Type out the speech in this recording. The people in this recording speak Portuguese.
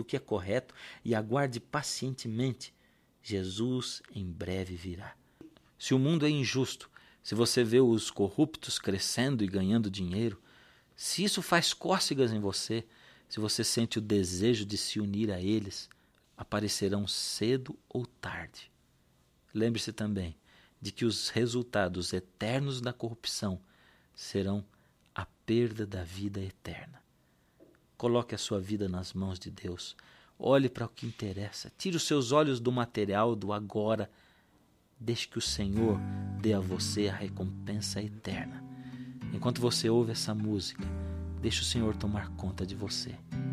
que é correto e aguarde pacientemente. Jesus em breve virá. Se o mundo é injusto, se você vê os corruptos crescendo e ganhando dinheiro, se isso faz cócegas em você, se você sente o desejo de se unir a eles, aparecerão cedo ou tarde. Lembre-se também de que os resultados eternos da corrupção serão a perda da vida eterna. Coloque a sua vida nas mãos de Deus. Olhe para o que interessa. Tire os seus olhos do material, do agora. Deixe que o Senhor dê a você a recompensa eterna. Enquanto você ouve essa música, deixe o Senhor tomar conta de você.